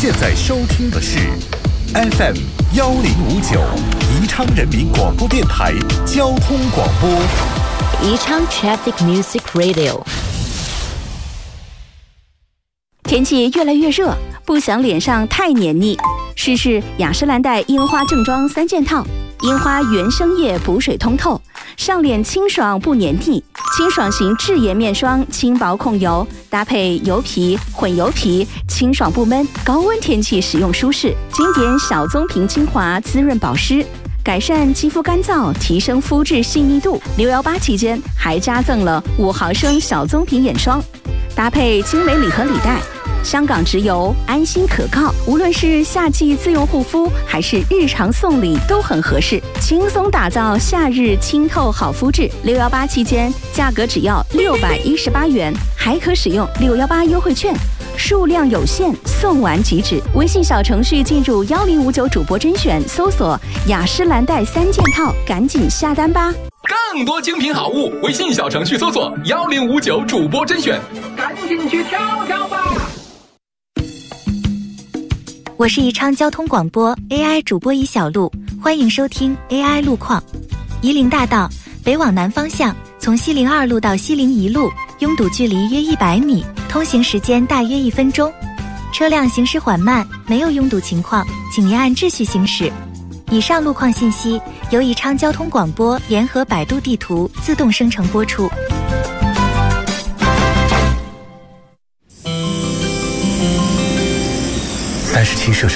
现在收听的是 FM 1059宜昌人民广播电台交通广播， 宜昌 Traffic Music Radio。天气越来越热，不想脸上太黏腻，试试雅诗兰黛樱花正装3件套。樱花原生叶补水通透，上脸清爽不黏腻，清爽型智颜面霜轻薄控油，搭配油皮、混油皮，清爽不闷，高温天气使用舒适。经典小棕瓶精华滋润保湿，改善肌肤干燥，提升肤质细腻度。618期间还加赠了5毫升小棕瓶眼霜，搭配精美礼盒礼袋。香港直邮，安心可靠，无论是夏季自用护肤还是日常送礼都很合适，轻松打造夏日清透好肤质。618期间价格只要618元，还可使用618优惠券，数量有限，送完即止。微信小程序进入1059主播甄选，搜索雅诗兰黛3件套，赶紧下单吧。 更多精品好物，微信小程序搜索1059主播甄选，赶紧去挑挑吧。 我是宜昌交通广播 AI 主播宜小璐，欢迎收听 AI 路况。夷陵大道北往南方向，从西陵2路到西陵1路，拥堵距离约100米，通行时间大约1分钟。车辆行驶缓慢，没有拥堵情况，请您按秩序行驶。以上路况信息由宜昌交通广播联合百度地图自动生成播出。 37摄氏